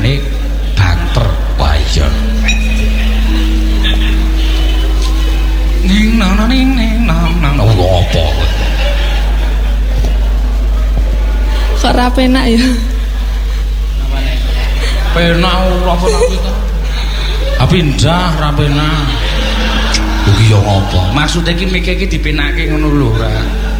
jenengane Bater. Wah iya. Ning nang apa? Kok ra penak ya? Penak ora penak kita. Pindah ra penak. Iki yo ngopo? Maksude iki mikir iki dipenake ngono lho, Ra.